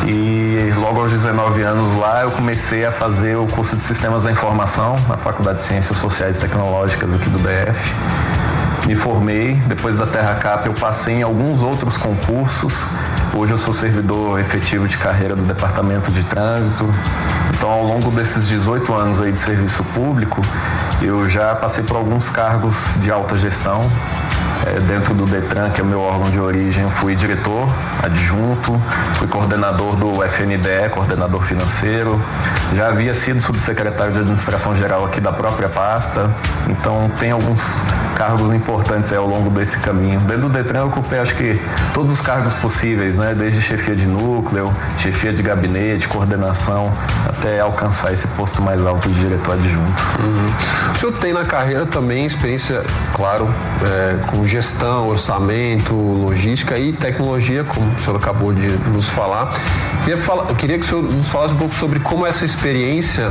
E logo aos 19 anos lá eu comecei a fazer o curso de Sistemas da Informação na Faculdade de Ciências Sociais e Tecnológicas aqui do DF. Me formei, depois da Terracap eu passei em alguns outros concursos. Hoje eu sou servidor efetivo de carreira do Departamento de Trânsito. Então, ao longo desses 18 anos aí de serviço público, eu já passei por alguns cargos de alta gestão. Dentro do Detran, que é o meu órgão de origem, eu fui diretor adjunto, fui coordenador do FNDE, coordenador financeiro, já havia sido subsecretário de administração geral aqui da própria pasta, então tem alguns cargos importantes aí ao longo desse caminho. Dentro do Detran eu ocupei acho que todos os cargos possíveis, né? Desde chefia de núcleo, chefia de gabinete, coordenação, até alcançar esse posto mais alto de diretor adjunto. O senhor tem na carreira também experiência, claro, com gestão, orçamento, logística e tecnologia, como o senhor acabou de nos falar. Eu queria que o senhor nos falasse um pouco sobre como essa experiência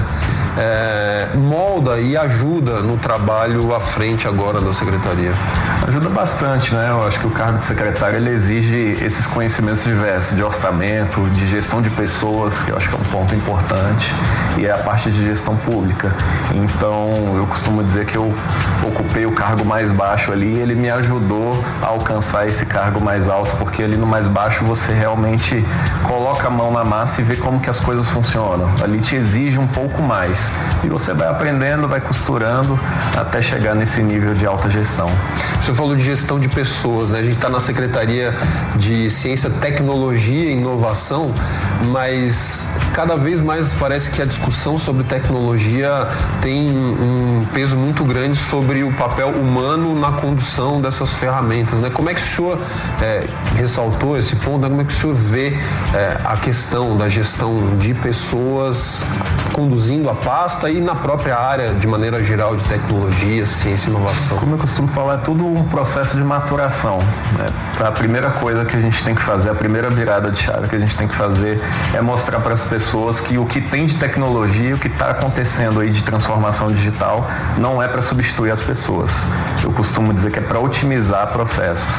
molda e ajuda no trabalho à frente agora da Secretaria. Ajuda bastante, né? Eu acho que o cargo de secretário ele exige esses conhecimentos diversos de orçamento, de gestão de pessoas, que eu acho que é um ponto importante, e é a parte de gestão pública. Então, eu costumo dizer que eu ocupei o cargo mais baixo ali e ele me ajudou a alcançar esse cargo mais alto, porque ali no mais baixo você realmente coloca a mão na massa e vê como que as coisas funcionam. Ali te exige um pouco mais. E você vai aprendendo, vai costurando até chegar nesse nível de alta gestão. Você falou de gestão de pessoas, né? A gente está na Secretaria de Ciência, Tecnologia e Inovação, mas cada vez mais parece que a discussão sobre tecnologia tem um peso muito grande sobre o papel humano na condução dessas ferramentas, né? Como é que o senhor ressaltou esse ponto, né? Como é que o senhor vê a questão da gestão de pessoas conduzindo a pasta e na própria área, de maneira geral, de tecnologia, ciência e inovação? Como eu costumo falar, é tudo um processo de maturação, né? A primeira coisa que a gente tem que fazer, a primeira virada de chave que a gente tem que fazer é mostrar para as pessoas que o que tem de tecnologia, o que está acontecendo aí de transformação digital, não é para substituir as pessoas. Eu costumo dizer que é para otimizar processos.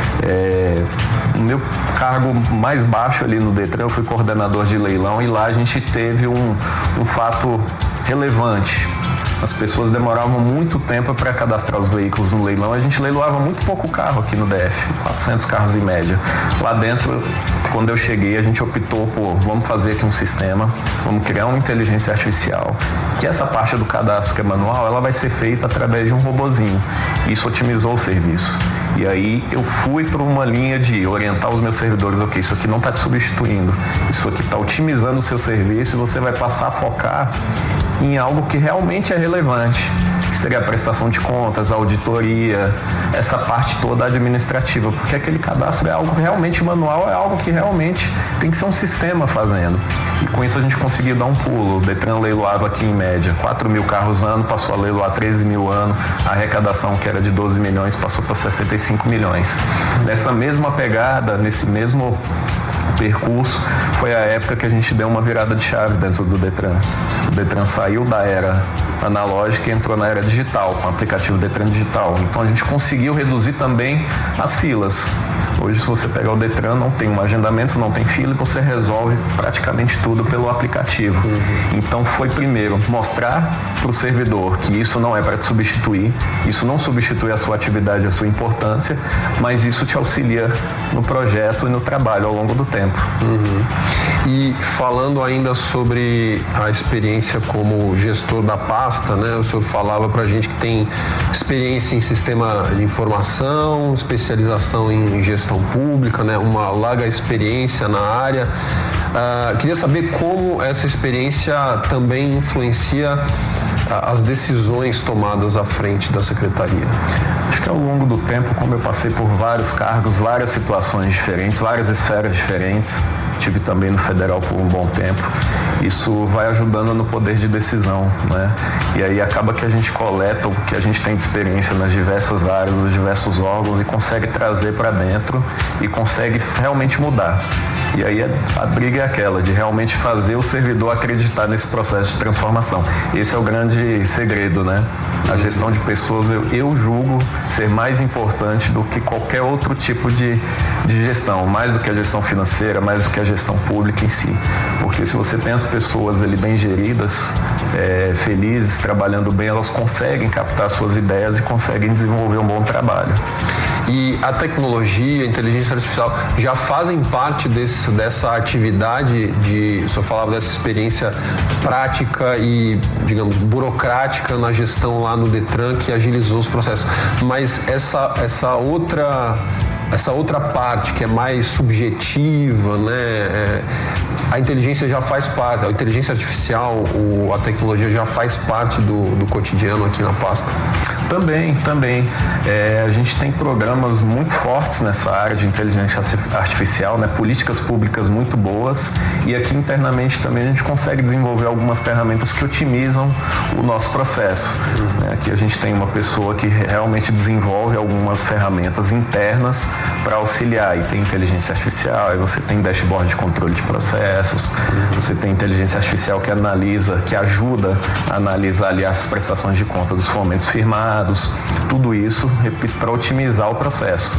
O meu cargo mais baixo ali no Detran, eu fui coordenador de leilão e lá a gente teve um fato relevante. As pessoas demoravam muito tempo para cadastrar os veículos no leilão. A gente leiloava muito pouco carro aqui no DF, 400 carros em média. Lá dentro, quando eu cheguei, a gente optou por vamos fazer aqui um sistema, vamos criar uma inteligência artificial, que essa parte do cadastro que é manual, ela vai ser feita através de um robozinho. Isso otimizou o serviço. E aí eu fui para uma linha de orientar os meus servidores, ok, isso aqui não está te substituindo, isso aqui está otimizando o seu serviço e você vai passar a focar em algo que realmente é relevante, que seria a prestação de contas, a auditoria, essa parte toda administrativa, porque aquele cadastro é algo realmente manual, é algo que realmente tem que ser um sistema fazendo. E com isso a gente conseguiu dar um pulo. O Detran leiloava aqui em média 4 mil carros ano, passou a leiloar 13 mil ano, a arrecadação que era de 12 milhões passou para 65 milhões. Nessa mesma pegada, nesse mesmo percurso, foi a época que a gente deu uma virada de chave dentro do Detran. O Detran saiu da era analógica e entrou na era digital, com o aplicativo Detran Digital. Então a gente conseguiu reduzir também as filas. Hoje, se você pegar o Detran, não tem um agendamento, não tem fila e você resolve praticamente tudo pelo aplicativo. Então foi primeiro mostrar para o servidor que isso não é para te substituir, isso não substitui a sua atividade, a sua importância, mas isso te auxilia no projeto e no trabalho ao longo do tempo. E falando ainda sobre a experiência como gestor da pasta, né? O senhor falava para a gente que tem experiência em sistema de informação, especialização em gestão pública, né? Uma larga experiência na área. Queria saber como essa experiência também influencia as decisões tomadas à frente da Secretaria. Acho que ao longo do tempo, como eu passei por vários cargos, várias situações diferentes, várias esferas diferentes, tive também no federal por um bom tempo, isso vai ajudando no poder de decisão, né? E aí acaba que a gente coleta o que a gente tem de experiência nas diversas áreas, nos diversos órgãos e consegue trazer para dentro e consegue realmente mudar. E aí a briga é aquela, de realmente fazer o servidor acreditar nesse processo de transformação. Esse é o grande segredo, né? A gestão de pessoas, eu julgo ser mais importante do que qualquer outro tipo de gestão, mais do que a gestão financeira, mais do que a gestão pública em si. Porque se você tem as pessoas ali bem geridas, felizes, trabalhando bem, elas conseguem captar suas ideias e conseguem desenvolver um bom trabalho. E a tecnologia, a inteligência artificial já fazem parte dessa atividade o senhor falava dessa experiência prática e, digamos, burocrática na gestão lá no Detran que agilizou os processos. Mas essa outra parte que é mais subjetiva, né? A inteligência já faz parte, a inteligência artificial, a tecnologia já faz parte do cotidiano aqui na pasta. Também. A gente tem programas muito fortes nessa área de inteligência artificial, né? Políticas públicas muito boas, e aqui internamente também a gente consegue desenvolver algumas ferramentas que otimizam o nosso processo. Aqui a gente tem uma pessoa que realmente desenvolve algumas ferramentas internas para auxiliar, e tem inteligência artificial, aí você tem dashboard de controle de processos, você tem inteligência artificial que ajuda a analisar ali as prestações de conta dos fomentos firmados, tudo isso, repito, para otimizar o processo.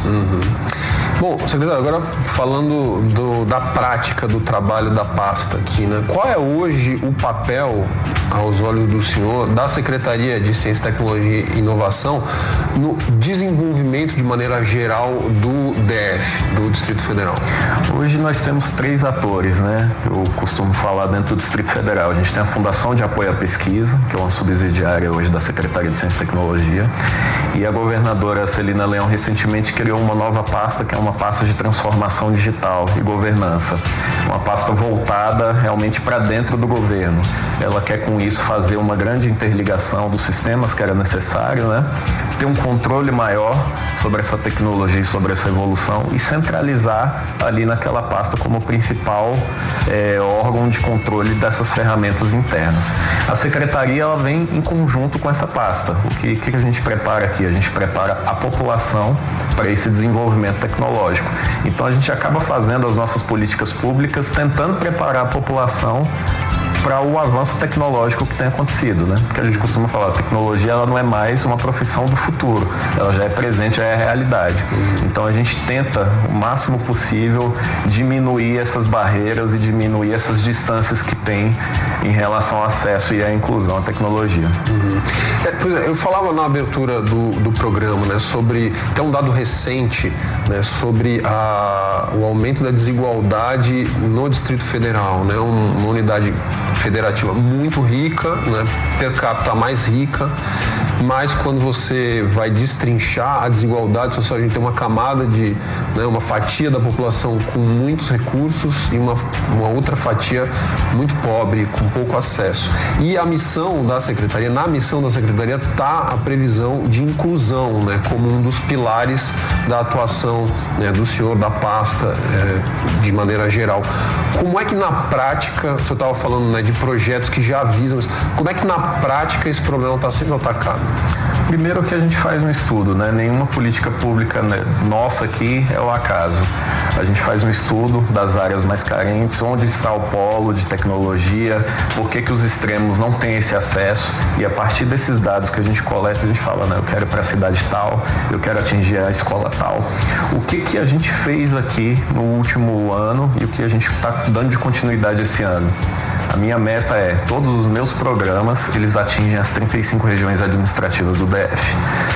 Bom, secretário, agora falando da prática do trabalho da pasta aqui, né? Qual é hoje o papel, aos olhos do senhor, da Secretaria de Ciência, Tecnologia e Inovação no desenvolvimento de maneira geral do DF, do Distrito Federal? Hoje nós temos 3 atores, né? Eu costumo falar dentro do Distrito Federal. A gente tem a Fundação de Apoio à Pesquisa, que é uma subsidiária hoje da Secretaria de Ciência e Tecnologia, e a governadora Celina Leão recentemente criou uma nova pasta, que é uma pasta de transformação digital e governança, uma pasta voltada realmente para dentro do governo. Ela quer com isso fazer uma grande interligação dos sistemas que era necessário, né? Ter um controle maior sobre essa tecnologia e sobre essa evolução e centralizar ali naquela pasta como principal órgão de controle dessas ferramentas internas. A secretaria ela vem em conjunto com essa pasta. O que a gente prepara aqui? A gente prepara a população para esse desenvolvimento tecnológico. Então a gente acaba fazendo as nossas políticas públicas tentando preparar a população para o avanço tecnológico que tem acontecido, né? Porque a gente costuma falar, a tecnologia ela não é mais uma profissão do futuro, ela já é presente, já é realidade. Então a gente tenta o máximo possível diminuir essas barreiras e diminuir essas distâncias que tem em relação ao acesso e à inclusão à tecnologia. Pois é, eu falava na abertura do programa, né, sobre até um dado recente, né, sobre o aumento da desigualdade no Distrito Federal, né, uma unidade federativa muito rica, né, per capita mais rica, mas quando você vai destrinchar a desigualdade social, a gente tem uma camada uma fatia da população com muitos recursos e uma outra fatia muito pobre, com pouco acesso. E na missão da Secretaria está a previsão de inclusão, né, como um dos pilares da atuação, né, do senhor, da pasta, de maneira geral. Como é que na prática, o senhor estava falando, né, de projetos que já avisam isso, como é que na prática esse problema está sendo atacado? Primeiro que a gente faz um estudo, né? Nenhuma política pública nossa aqui é o acaso. A gente faz um estudo das áreas mais carentes, onde está o polo de tecnologia, por que os extremos não têm esse acesso, e a partir desses dados que a gente coleta, a gente fala, né? Eu quero ir para a cidade tal, eu quero atingir a escola tal. O que a gente fez aqui no último ano e o que a gente está dando de continuidade esse ano? A minha meta é, todos os meus programas, eles atingem as 35 regiões administrativas do DF.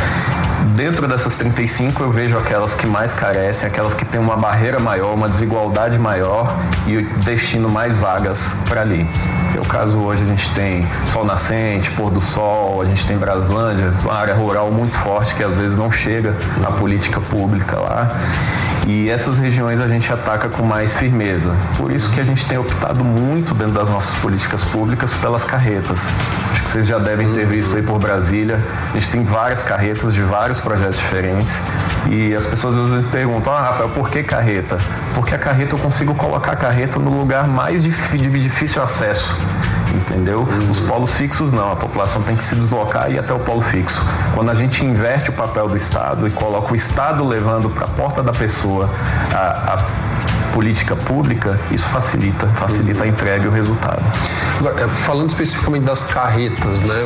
Dentro dessas 35, eu vejo aquelas que mais carecem, aquelas que têm uma barreira maior, uma desigualdade maior e destino mais vagas para ali. É o caso hoje, a gente tem Sol Nascente, Pôr do Sol, a gente tem Braslândia, uma área rural muito forte que às vezes não chega a política pública lá. E essas regiões a gente ataca com mais firmeza. Por isso que a gente tem optado muito dentro das nossas políticas públicas pelas carretas. Acho que vocês já devem ter visto aí por Brasília. A gente tem várias carretas de vários projetos diferentes. E as pessoas às vezes perguntam, Rafael, por que carreta? Porque a carreta, eu consigo colocar a carreta no lugar mais de difícil acesso. Entendeu? Os polos fixos não, a população tem que se deslocar e ir até o polo fixo. Quando a gente inverte o papel do Estado e coloca o Estado levando para a porta da pessoa a política pública, isso facilita a entrega e o resultado. Agora, falando especificamente das carretas, né?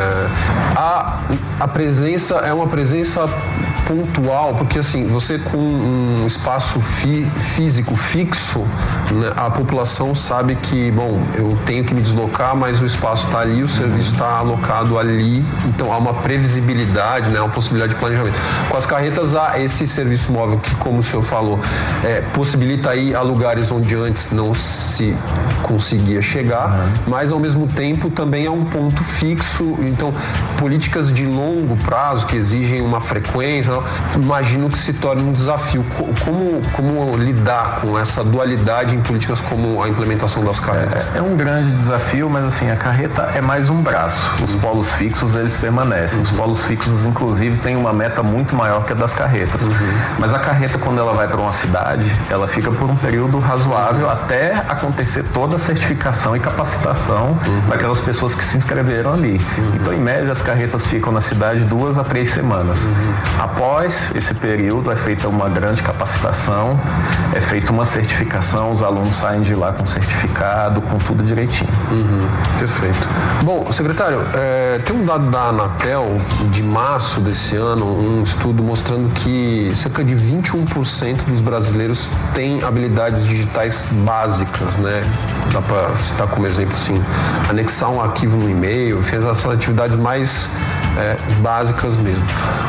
A presença é uma presença pontual, porque assim, você com um espaço físico fixo, né, a população sabe que, bom, eu tenho que me deslocar, mas o espaço está ali, o serviço está alocado ali, então há uma previsibilidade, né, uma possibilidade de planejamento. Com as carretas há esse serviço móvel que, como o senhor falou, possibilita ir a lugares onde antes não se conseguia chegar, mas ao mesmo tempo também é um ponto fixo, então políticas de longo prazo que exigem uma frequência, imagino que se torne um desafio. Como lidar com essa dualidade em políticas como a implementação das carretas? É um grande desafio, mas assim, a carreta é mais um braço. Os polos fixos, eles permanecem. Os polos fixos, inclusive, têm uma meta muito maior que a das carretas. Mas a carreta, quando ela vai para uma cidade, ela fica por um período razoável até acontecer toda a certificação e capacitação daquelas pessoas que se inscreveram ali. Então, em média, as carretas ficam na cidade 2 a 3 semanas. Após esse período, é feita uma grande capacitação, é feita uma certificação, os alunos saem de lá com certificado, com tudo direitinho. Perfeito. Bom, secretário, tem um dado da Anatel de março desse ano, um estudo mostrando que cerca de 21% dos brasileiros têm habilidades digitais básicas, né? Dá para citar como exemplo assim, anexar um arquivo no e-mail, fez essas atividades mais básicas mesmo.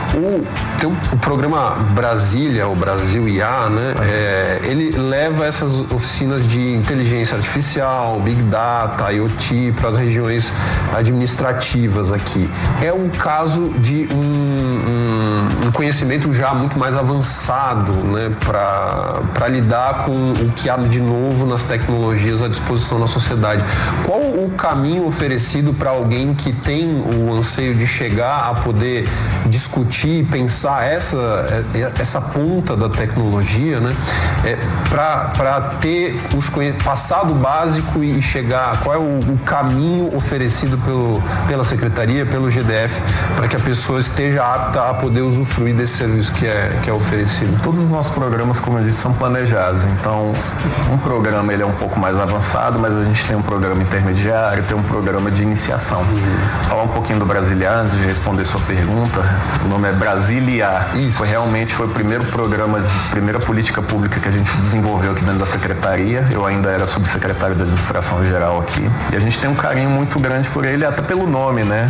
O programa Brasília, o Brasil IA, né, ele leva essas oficinas de inteligência artificial, Big Data, IoT para as regiões administrativas aqui. É um caso de um conhecimento já muito mais avançado, né, para lidar com o que há de novo nas tecnologias à disposição da sociedade. Qual o caminho oferecido para alguém que tem o anseio de chegar a poder discutir, pensar essa ponta da tecnologia, né, para ter passar do básico e chegar? Qual é o caminho oferecido pela Secretaria, pelo GDF, para que a pessoa esteja apta a poder usufruir desse serviço que é oferecido? Todos os nossos programas, como eu disse, são planejados. Então, um programa ele é um pouco mais avançado, mas a gente tem um programa intermediário, tem um programa de iniciação. Falar um pouquinho do Brasília antes de responder sua pergunta. O nome é Brasília. Isso. Foi o primeiro programa, primeira política pública que a gente desenvolveu aqui dentro da Secretaria. Eu ainda era subsecretário da Administração Geral aqui. E a gente tem um carinho muito grande por ele, até pelo nome, né?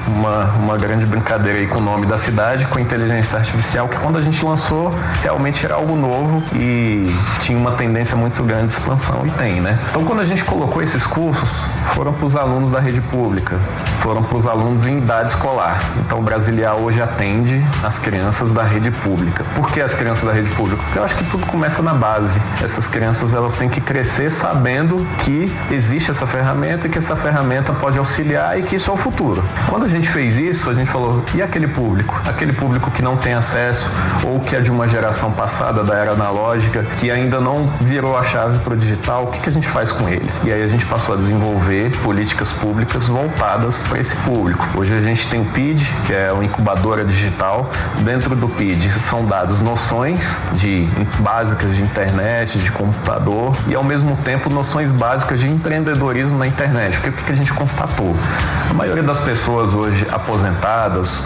Uma grande brincadeira aí com o nome da cidade, com a inteligência artificial, que quando a gente lançou, realmente era algo novo e tinha uma tendência muito grande de expansão, e tem, né? Então, quando a gente colocou esses cursos, foram para os alunos da rede pública, foram para os alunos em idade escolar. Então, o Brasília hoje atende as crianças da rede pública. Por que as crianças da rede pública? Porque eu acho que tudo começa na base. Essas crianças, elas têm que crescer sabendo que existe essa ferramenta e que essa ferramenta pode auxiliar e que isso é o futuro. Quando a gente fez isso, a gente falou, e aquele público? Aquele público que não tem acesso ou que é de uma geração passada da era analógica, que ainda não virou a chave para o digital, o que a gente faz com eles? E aí a gente passou a desenvolver políticas públicas voltadas para esse público. Hoje a gente tem o PID, que é uma incubadora digital. Dentro do PID são dadas noções básicas de internet, de computador e, ao mesmo tempo, noções básicas de empreendedorismo na internet. Porque o que a gente constatou? A maioria das pessoas hoje aposentadas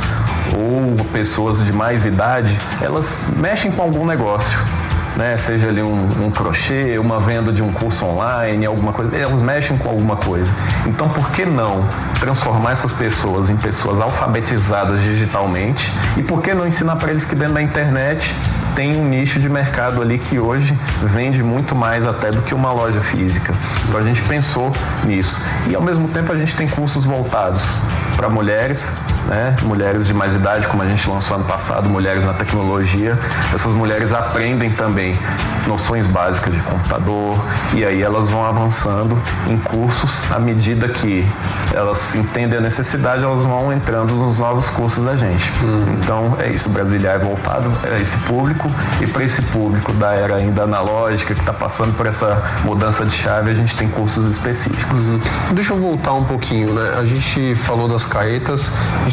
ou pessoas de mais idade, elas mexem com algum negócio. Né? Seja ali um crochê, uma venda de um curso online, alguma coisa, elas mexem com alguma coisa. Então, por que não transformar essas pessoas em pessoas alfabetizadas digitalmente? E por que não ensinar para eles que dentro da internet tem um nicho de mercado ali que hoje vende muito mais até do que uma loja física? Então, a gente pensou nisso. E, ao mesmo tempo, a gente tem cursos voltados para mulheres, né? Mulheres de mais idade, como a gente lançou ano passado, mulheres na tecnologia. Essas mulheres aprendem também noções básicas de computador e aí elas vão avançando em cursos à medida que elas entendem a necessidade, elas vão entrando nos novos cursos da gente. Então é isso, o Brasília é voltado a esse público, e para esse público da era ainda analógica, que está passando por essa mudança de chave, a gente tem cursos específicos. Deixa eu voltar um pouquinho, né? A gente falou das carretas, a gente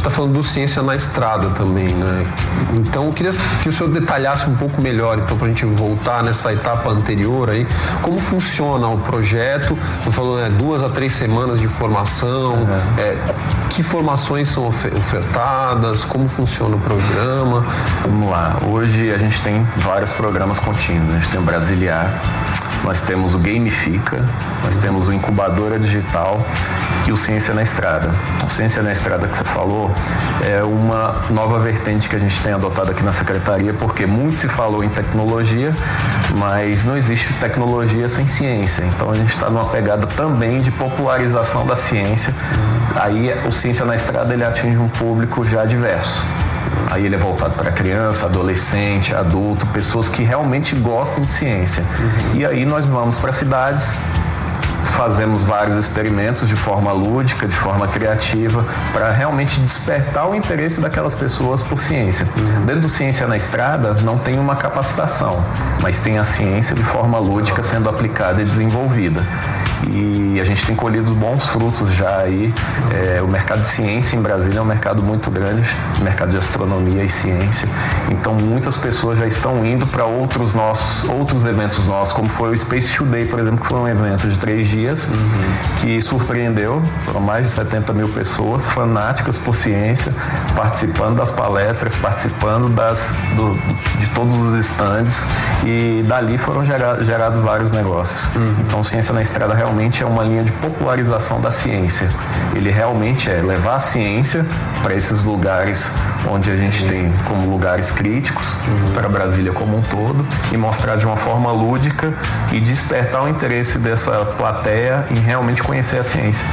está falando do Ciência na Estrada também, né? Então, eu queria que o senhor detalhasse um pouco melhor, então, para a gente voltar nessa etapa anterior aí, como funciona o projeto. Você falou, 2 a 3 semanas de formação, que formações são ofertadas, como funciona o programa? Vamos lá, hoje a gente tem vários programas contínuos, a gente tem o Brasiliar, nós temos o Gamifica, nós temos o Incubadora Digital e o Ciência na Estrada. O Ciência na Estrada que você falou é uma nova vertente que a gente tem adotado aqui na Secretaria, porque muito se falou em tecnologia, mas não existe tecnologia sem ciência. Então a gente está numa pegada também de popularização da ciência. Aí o Ciência na Estrada ele atinge um público já diverso. Aí ele é voltado para criança, adolescente, adulto, pessoas que realmente gostam de ciência. E aí nós vamos para cidades, fazemos vários experimentos de forma lúdica, de forma criativa, para realmente despertar o interesse daquelas pessoas por ciência. Dentro do Ciência na Estrada não tem uma capacitação, mas tem a ciência de forma lúdica sendo aplicada e desenvolvida. E a gente tem colhido bons frutos já aí. O mercado de ciência em Brasília é um mercado muito grande, mercado de astronomia e ciência. Então muitas pessoas já estão indo para outros eventos nossos, como foi o Space Today, por exemplo, que foi um evento de 3 dias que surpreendeu. Foram mais de 70 mil pessoas fanáticas por ciência, participando das palestras, participando de todos os stands, e dali foram gerados vários negócios. Então Ciência na Estrada realmente é uma linha de popularização da ciência. Ele realmente é levar a ciência para esses lugares onde a gente tem como lugares críticos, para Brasília como um todo, e mostrar de uma forma lúdica e despertar o interesse dessa plateia em realmente conhecer a ciência.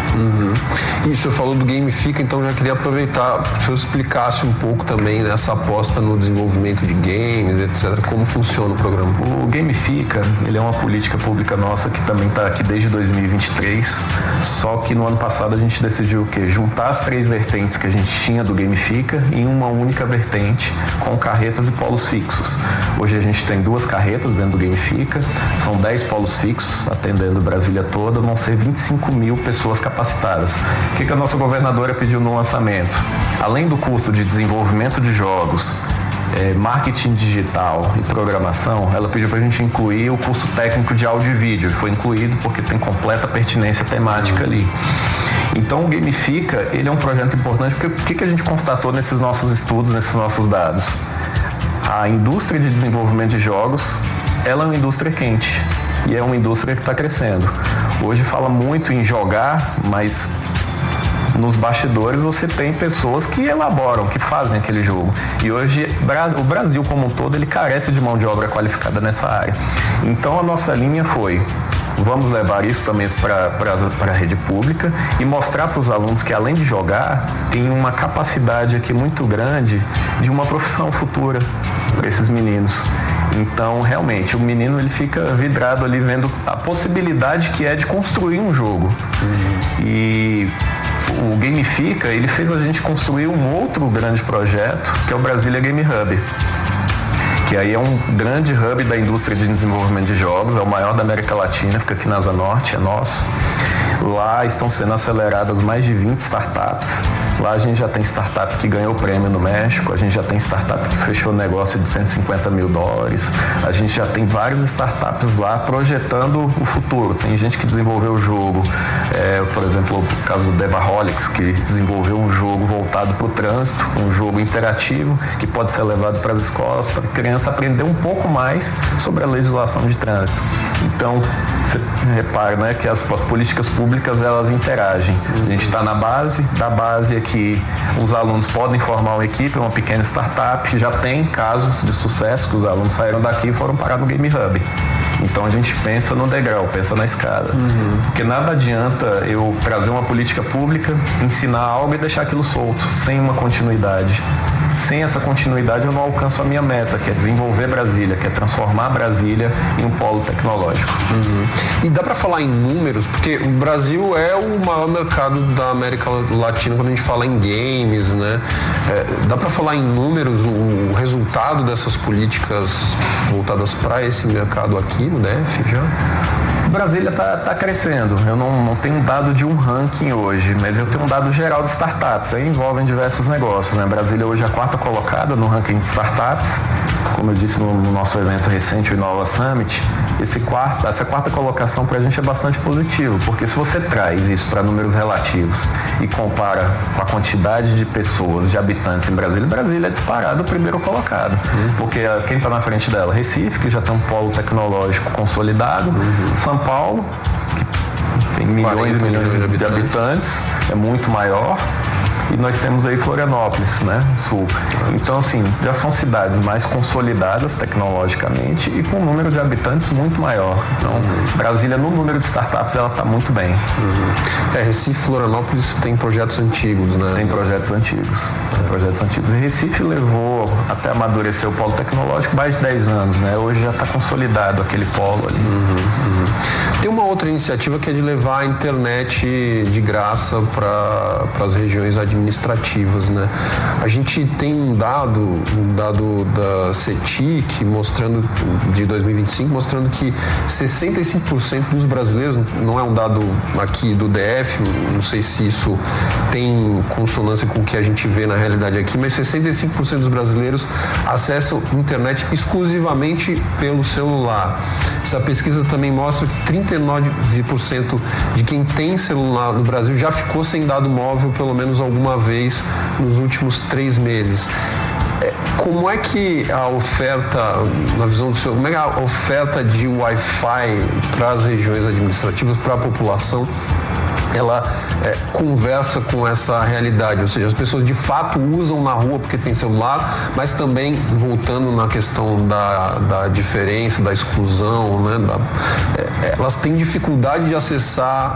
E o senhor falou do Gamifica, então já queria aproveitar que o senhor explicasse um pouco também nessa aposta no desenvolvimento de games, etc., como funciona o programa. O Gamifica, ele é uma política pública nossa que também está aqui desde 2023, só que no ano passado a gente decidiu o quê? Juntar as 3 vertentes que a gente tinha do Gamifica em uma única vertente, com carretas e polos fixos. Hoje a gente tem 2 carretas dentro do Gamifica, são 10 polos fixos, atendendo Brasília toda, vão ser 25 mil pessoas capacitadas. O que a nossa governadora pediu no lançamento? Além do curso de desenvolvimento de jogos, marketing digital e programação, ela pediu para a gente incluir o curso técnico de áudio e vídeo. Foi incluído porque tem completa pertinência temática ali. Então o Gamifica, ele é um projeto importante porque o que a gente constatou nesses nossos estudos, nesses nossos dados? A indústria de desenvolvimento de jogos, ela é uma indústria quente e é uma indústria que está crescendo. Hoje fala muito em jogar, mas nos bastidores você tem pessoas que elaboram, que fazem aquele jogo. E hoje o Brasil como um todo, ele carece de mão de obra qualificada nessa área. Então a nossa linha foi: vamos levar isso também para a rede pública e mostrar para os alunos que, além de jogar, tem uma capacidade aqui muito grande de uma profissão futura para esses meninos. Então, realmente, o menino ele fica vidrado ali vendo a possibilidade que é de construir um jogo. E o Gamifica, ele fez a gente construir um outro grande projeto, que é o Brasília Game Hub, que aí é um grande hub da indústria de desenvolvimento de jogos, é o maior da América Latina, fica aqui na Asa Norte, é nosso. Lá estão sendo aceleradas mais de 20 startups. Lá a gente já tem startup que ganhou prêmio no México, a gente já tem startup que fechou negócio de $150 mil, a gente já tem várias startups lá projetando o futuro. Tem gente que desenvolveu o jogo, por exemplo, o caso do Devaholics, que desenvolveu um jogo voltado para o trânsito, um jogo interativo que pode ser levado para as escolas, para a criança aprender um pouco mais sobre a legislação de trânsito. Então, você repara, né, que as políticas públicas, elas interagem. A gente está na base, da base aqui os alunos podem formar uma equipe, uma pequena startup, já tem casos de sucesso que os alunos saíram daqui e foram parar no Game Hub. Então a gente pensa no degrau, pensa na escada. Porque nada adianta eu trazer uma política pública, ensinar algo e deixar aquilo solto, sem uma continuidade. Sem essa continuidade eu não alcanço a minha meta, que é desenvolver Brasília, que é transformar Brasília em um polo tecnológico. E dá para falar em números, porque o Brasil é o maior mercado da América Latina quando a gente fala em games, né? Dá para falar em números o resultado dessas políticas voltadas para esse mercado aqui no DF já? Brasília está crescendo. Eu não tenho um dado de um ranking hoje, mas eu tenho um dado geral de startups. Aí envolvem diversos negócios, né? Brasília hoje é a 4ª colocada no ranking de startups. Como eu disse no nosso evento recente, o Inova Summit, essa 4ª colocação para a gente é bastante positivo, porque se você traz isso para números relativos e compara com a quantidade de pessoas, de habitantes em Brasília é disparado o primeiro colocado. Porque quem está na frente dela? Recife, que já tem um polo tecnológico consolidado, São Paulo, que tem milhões e milhões de habitantes, é muito maior. E nós temos aí Florianópolis, né, sul. Então, assim, já são cidades mais consolidadas tecnologicamente e com um número de habitantes muito maior. Então, Brasília, no número de startups, ela está muito bem. Recife e Florianópolis tem projetos antigos, né? Tem projetos antigos. E Recife levou até amadurecer o polo tecnológico mais de 10 anos, né? Hoje já está consolidado aquele polo ali. Tem uma outra iniciativa que é de levar a internet de graça para as regiões administrativas, né? A gente tem um dado da CETIC mostrando, de 2025, mostrando que 65% dos brasileiros, não é um dado aqui do DF, não sei se isso tem consonância com o que a gente vê na realidade aqui, mas 65% dos brasileiros acessam internet exclusivamente pelo celular. Essa pesquisa também mostra que 39% de quem tem celular no Brasil já ficou sem dado móvel pelo menos alguma vez nos últimos 3 meses. Como é que a oferta, na visão do senhor, como é que a oferta de Wi-Fi para as regiões administrativas, para a população, ela conversa com essa realidade? Ou seja, as pessoas de fato usam na rua porque tem celular, mas também, voltando na questão da diferença, da exclusão, né, elas têm dificuldade de acessar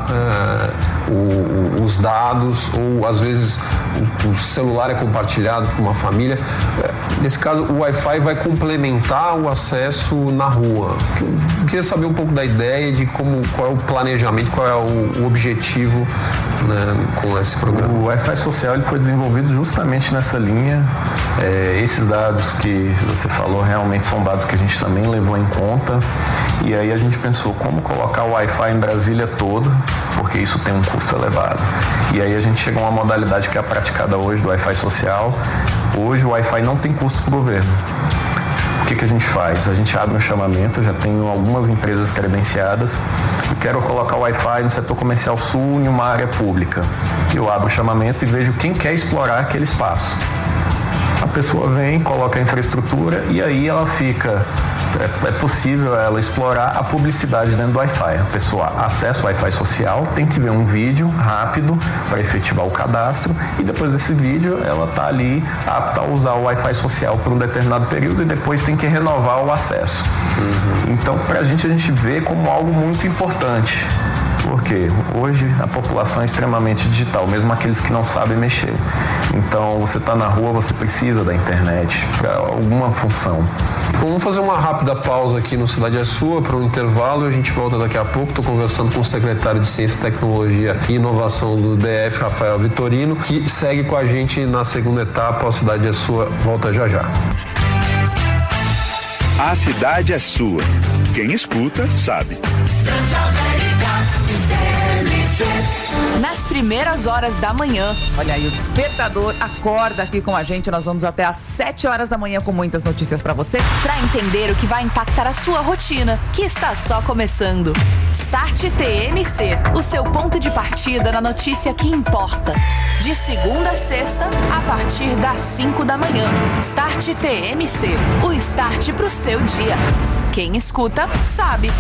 os dados, ou às vezes o celular é compartilhado com uma família. Nesse caso, o Wi-Fi vai complementar o acesso na rua. Eu queria saber um pouco da ideia de qual é o planejamento, qual é o objetivo, né, com esse programa. O Wi-Fi social ele foi desenvolvido justamente nessa linha. Esses dados que você falou realmente são dados que a gente também levou em conta. E aí a gente pensou como colocar o Wi-Fi em Brasília todo, porque isso tem um custo elevado. E aí a gente chegou a uma modalidade que é praticada hoje do Wi-Fi social. Hoje o Wi-Fi não tem custo para o governo. O que a gente faz? A gente abre um chamamento, já tenho algumas empresas credenciadas, eu quero colocar o Wi-Fi no setor comercial sul em uma área pública. Eu abro o chamamento e vejo quem quer explorar aquele espaço. A pessoa vem, coloca a infraestrutura e aí ela fica... É possível ela explorar a publicidade dentro do Wi-Fi. A pessoa acessa o Wi-Fi social, tem que ver um vídeo rápido para efetivar o cadastro e depois desse vídeo ela está ali apta a usar o Wi-Fi social por um determinado período e depois tem que renovar o acesso. Então, para a gente vê como algo muito importante. Porque hoje a população é extremamente digital, mesmo aqueles que não sabem mexer. Então, você está na rua, você precisa da internet para alguma função. Vamos fazer uma rápida pausa aqui no Cidade é Sua para um intervalo e a gente volta daqui a pouco. Estou conversando com o secretário de Ciência, Tecnologia e Inovação do DF, Rafael Vitorino, que segue com a gente na segunda etapa. A Cidade é Sua volta já já. A cidade é sua. Quem escuta, sabe. Nas primeiras horas da manhã. Olha aí, o Despertador acorda aqui com a gente. Nós vamos até às 7 horas da manhã com muitas notícias pra você, pra entender o que vai impactar a sua rotina, que está só começando. Start TMC, o seu ponto de partida na notícia que importa. De segunda a sexta, a partir das 5 da manhã. Start TMC, o start pro seu dia. Quem escuta, sabe.